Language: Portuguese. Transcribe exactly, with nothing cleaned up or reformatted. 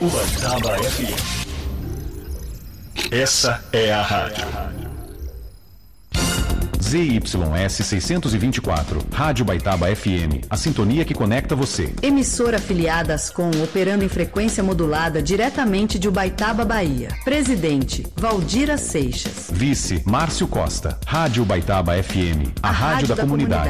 Ubaitaba F M. Essa é a rádio. Z Y S seiscentos e vinte e quatro, Rádio Ubaitaba F M, a sintonia que conecta você. Emissora afiliada ASCOM, operando em frequência modulada diretamente de Ubaitaba, Bahia. Presidente, Valdira Seixas. Vice, Márcio Costa. Rádio Ubaitaba F M, a, a rádio, rádio da, da comunidade. comunidade.